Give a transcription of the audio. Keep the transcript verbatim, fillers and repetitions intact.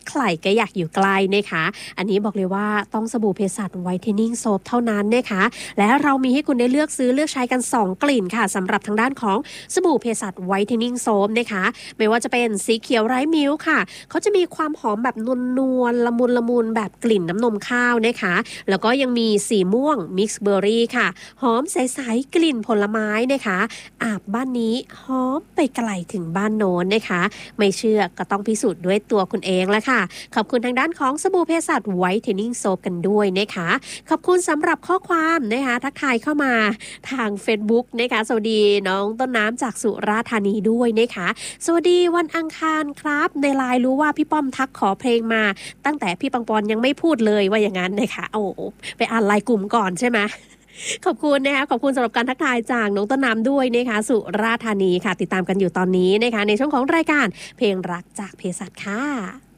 ใครก็อยากอยู่ใกล้นะคะอันนี้บอกเลยว่าต้องสบู่เภสัชไวท์เทนนิ่งโซปเท่านั้นนะคะและเรามีให้คุณได้เลือกซื้อเลือกใช้กันสองกลิ่นค่ะสำหรับทางด้านของสบู่เภสัชไวท์เทนนิ่งโซปนะคะไม่ว่าจะเป็นสีเขียวไร้มิ้วค่ะเขาจะมีความหอมแบบนวลๆละมุนละมุนแบบกลิ่นน้ำนมข้าวนะคะแล้วก็ยังมีสีม่วงมิกซ์เบอร์รี่ค่ะหอมใสๆกลิ่นผลไม้นะคะอาบบ้านนี้หอมไปไกลถึงบ้านโน้นนะคะไม่เชื่อก็ต้องพิสูจน์ด้วยตัวคุณเองละค่ะขอบคุณทางด้านของสบู่เภสัชไวท์เทนนิ่งโซปกันด้วยนะคะขอบคุณสำหรับข้อความนะคะทักทายเข้ามาทาง Facebook นะคะสวัสดีน้องต้นน้ำจากสุราษฎร์ธานีด้วยนะคะสวัสดีวันอังคารครับในไลน์รู้ว่าพี่ป้อมทักขอเพลงมาตั้งแต่พี่ปังปอนยังไม่พูดเลยว่าอย่างนั้นนะคะโอ้ไปอ่านไลน์กลุ่มก่อนใช่ไหมขอบคุณนะคะขอบคุณสำหรับการทักทายจากน้องต้นน้ำด้วยนะคะสุราษฎร์ธานีค่ะติดตามกันอยู่ตอนนี้นะคะในช่วงของรายการเพลงรักจากเภสัชค่ะ